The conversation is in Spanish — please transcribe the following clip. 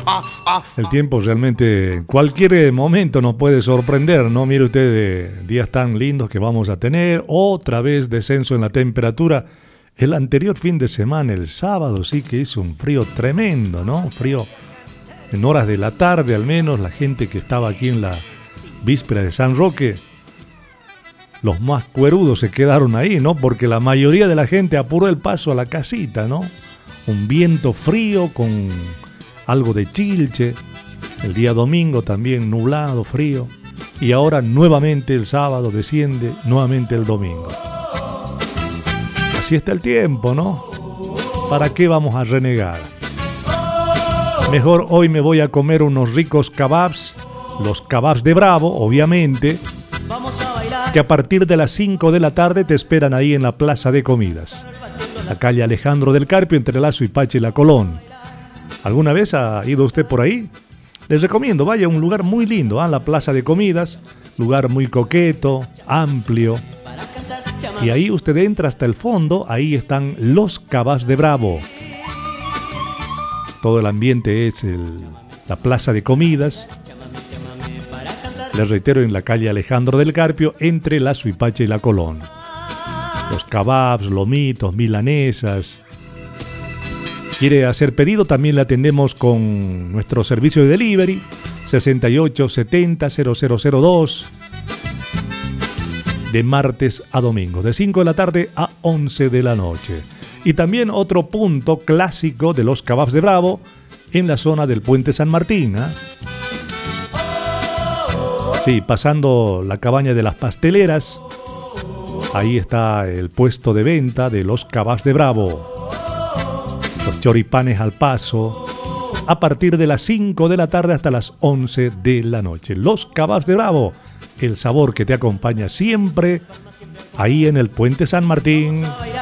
El tiempo realmente en cualquier momento nos puede sorprender, ¿no? Mire usted, días tan lindos que vamos a tener, otra vez descenso en la temperatura. El anterior fin de semana, el sábado, sí que hizo un frío tremendo, ¿no? Frío en horas de la tarde, al menos la gente que estaba aquí en la víspera de San Roque, los más cuerudos se quedaron ahí, ¿no? Porque la mayoría de la gente apuró el paso a la casita, ¿no? Un viento frío con algo de chilche. El día domingo también nublado, frío. Y ahora nuevamente el sábado desciende, nuevamente el domingo. Así está el tiempo, ¿no? ¿Para qué vamos a renegar? Mejor hoy me voy a comer unos ricos kebabs, los kebabs de Bravo, obviamente, que a partir de las 5 de la tarde te esperan ahí en la Plaza de Comidas, la calle Alejandro del Carpio, entre la Suipacha y la Colón. ¿Alguna vez ha ido usted por ahí? Les recomiendo, vaya a un lugar muy lindo, la Plaza de Comidas, lugar muy coqueto, amplio. Y ahí usted entra hasta el fondo, ahí están los kebabs de Bravo. Todo el ambiente es la Plaza de Comidas. Les reitero, en la calle Alejandro del Carpio, entre la Suipacha y la Colón. Los kebabs, lomitos, milanesas. ¿Quiere hacer pedido? También le atendemos con nuestro servicio de delivery 6870-0002 de martes a domingo, de 5 de la tarde a 11 de la noche. Y también otro punto clásico de los kebabs de Bravo en la zona del Puente San Martín, ¿eh? Sí, pasando la cabaña de las pasteleras, ahí está el puesto de venta de los kebabs de Bravo. Los choripanes al paso, a partir de las 5 de la tarde hasta las 11 de la noche. Los kebabs de Bravo, el sabor que te acompaña siempre, ahí en el Puente San Martín.